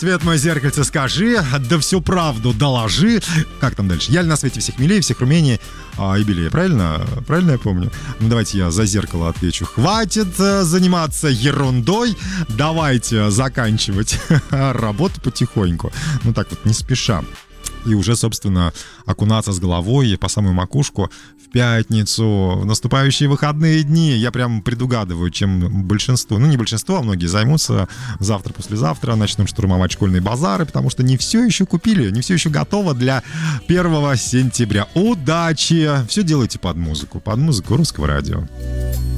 свет мой, зеркальце, скажи, да всю правду доложи. Как там дальше? Я ли на свете всех милее, всех румянее и белее, правильно? Правильно я помню? Ну, давайте я за зеркало отвечу. Хватит заниматься ерундой, давайте заканчивать работу потихоньку. Ну, так вот, не спеша. И уже, собственно, окунаться с головой по самую макушку в пятницу, в наступающие выходные дни. Я прям предугадываю, чем большинство, ну не большинство, а многие займутся завтра-послезавтра, начнут штурмовать школьные базары, потому что не все еще купили, не все еще готово для 1 сентября. Удачи! Все делайте под музыку русского радио.